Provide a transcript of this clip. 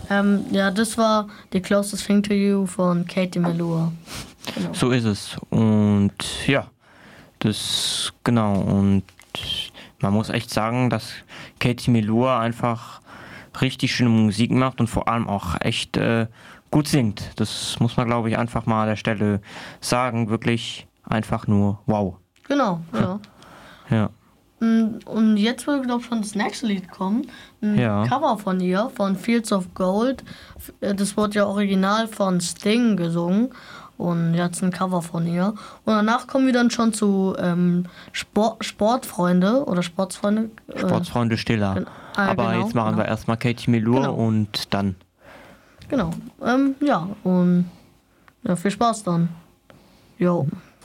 Ja, das war The Closest Thing to You von Katie Melua. Genau. So ist es. Und ja, und man muss echt sagen, dass Katie Melua einfach richtig schöne Musik macht und vor allem auch echt gut singt. Das muss man, glaube ich, einfach mal an der Stelle sagen. Wirklich einfach nur wow. Genau, ja. Ja. Und jetzt wird, glaube ich, schon das nächste Lied kommen. Ein Cover von ihr, von Fields of Gold. Das wurde ja original von Sting gesungen. Und jetzt ein Cover von ihr. Und danach kommen wir dann schon zu Sportfreunde oder Sportsfreunde. Sportsfreunde Stiller. Aber genau, jetzt machen wir erstmal Katie Melua und dann. Genau. Und ja, viel Spaß dann. Jo.